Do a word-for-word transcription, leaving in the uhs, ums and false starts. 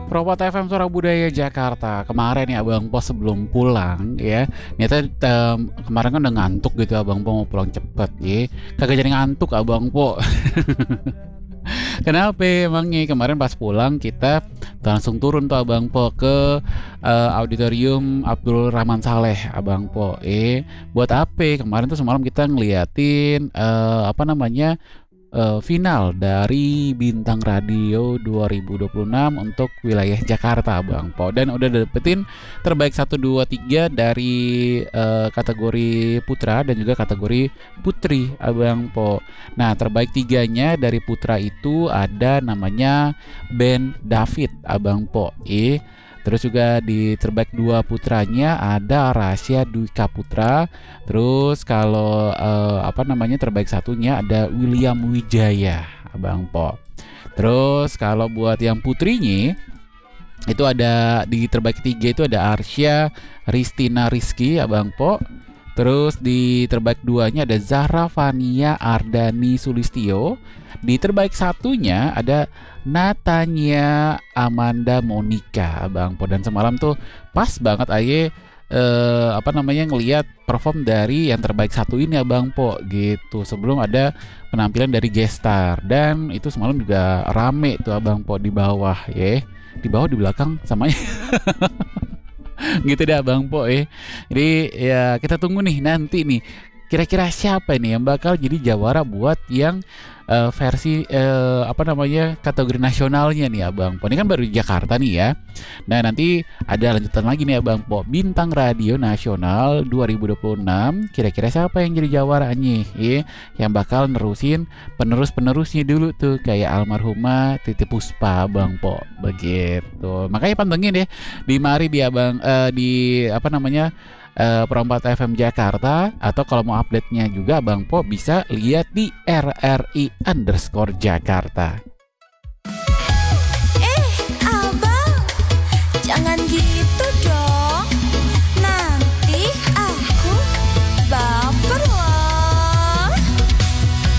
Perompak F M Suara Budaya Jakarta. Kemarin ya Abang Po sebelum pulang ya. Ternyata em, kemarin kan udah ngantuk gitu Abang Po mau pulang cepet ya. Kagak jadi ngantuk Abang Po. Kenapa emangnya kemarin pas pulang kita langsung turun tuh Abang Po ke eh, auditorium Abdul Rahman Saleh Abang Po. Eh buat apa? Kemarin tuh semalam kita ngeliatin eh, apa namanya eh, final dari Bintang Radio dua ribu dua puluh enam untuk wilayah Jakarta Bang Po, dan udah dapetin terbaik satu dua tiga dari eh, kategori putra dan juga kategori putri Abang Po. Nah terbaik tiganya dari putra itu ada namanya band David Abang Po. Eh Terus juga di terbaik dua putranya ada Rasya Dwi Kaputra. Terus kalau eh, apa namanya terbaik satunya ada William Wijaya, Abang Po. Terus kalau buat yang putrinya itu ada di terbaik tiga itu ada Arsya Ristina Rizky, Abang Po. Terus di terbaik duanya ada Zahra Fania Ardani Sulistio. Di terbaik satunya ada Natanya Amanda Monica, Abang Po. Dan semalam tuh pas banget aye eh, apa namanya ngelihat perform dari yang terbaik satu ini Abang Po gitu. Sebelum ada penampilan dari Gestar, dan itu semalam juga rame tuh Abang Po di bawah ya. Di bawah di belakang samanya. Gitu deh Bang Po eh. Jadi ya kita tunggu nih nanti nih kira-kira siapa nih yang bakal jadi jawara buat yang eh, versi eh, apa namanya kategori nasionalnya nih Abang Po. Ini kan baru di Jakarta nih ya. Nah nanti ada lanjutan lagi nih Abang Po, Bintang Radio Nasional dua ribu dua puluh enam. Kira-kira siapa yang jadi jawaranya ya, yang bakal nerusin penerus-penerusnya dulu tuh kayak almarhumah Titi Puspa Bang Po begitu. Makanya pantengin deh di mari di Abang eh, di apa namanya eh, Perompak F M Jakarta, atau kalau mau update-nya juga Bang Po bisa lihat di R R I underscore Jakarta. Eh, abang, jangan gitu